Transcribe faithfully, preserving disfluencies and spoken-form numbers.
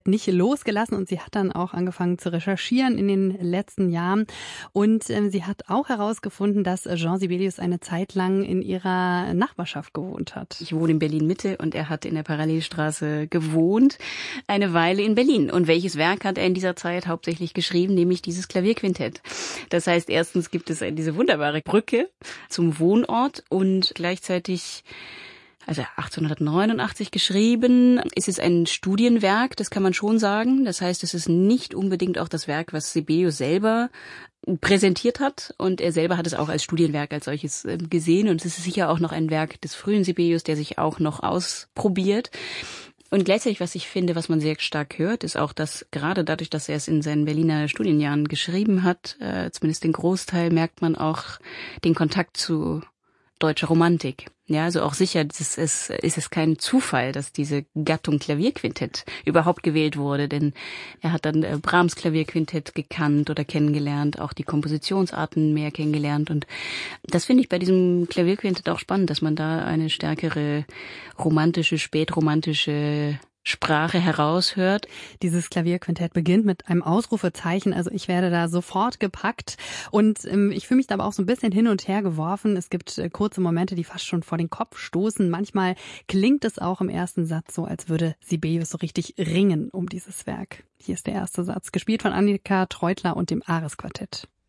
nicht losgelassen und sie hat dann auch angefangen zu recherchieren in den letzten Jahren. Und ähm, sie hat auch herausgefunden, dass Jean Sibelius eine Zeit lang in ihrer Nachbarschaft gewohnt hat. Ich wohne in Berlin-Mitte und er hat in der Parallelstraße gewohnt, eine Weile in Berlin. Und welches Werk hat er in dieser Zeit hauptsächlich geschrieben? Nämlich dieses Klavierquintett. Das heißt, erstens gibt es diese wunderbare Brücke zum Wohnort und gleichzeitig, also achtzehnhundertneunundachtzig geschrieben, ist es ein Studienwerk, das kann man schon sagen. Das heißt, es ist nicht unbedingt auch das Werk, was Sibelius selber präsentiert hat, und er selber hat es auch als Studienwerk als solches gesehen, und es ist sicher auch noch ein Werk des frühen Sibelius, der sich auch noch ausprobiert. Und gleichzeitig, was ich finde, was man sehr stark hört, ist auch, dass gerade dadurch, dass er es in seinen Berliner Studienjahren geschrieben hat, äh, zumindest den Großteil, merkt man auch den Kontakt zu deutscher Romantik. Ja, also auch sicher ist es, ist es kein Zufall, dass diese Gattung Klavierquintett überhaupt gewählt wurde, denn er hat dann Brahms Klavierquintett gekannt oder kennengelernt, auch die Kompositionsarten mehr kennengelernt, und das finde ich bei diesem Klavierquintett auch spannend, dass man da eine stärkere romantische, spätromantische Sprache heraushört. Dieses Klavierquintett beginnt mit einem Ausrufezeichen, also ich werde da sofort gepackt, und ähm, ich fühle mich da aber auch so ein bisschen hin und her geworfen. Es gibt äh, kurze Momente, die fast schon vor den Kopf stoßen. Manchmal klingt es auch im ersten Satz so, als würde Sibelius so richtig ringen um dieses Werk. Hier ist der erste Satz, gespielt von Annika Treutler und dem Ares Quartett.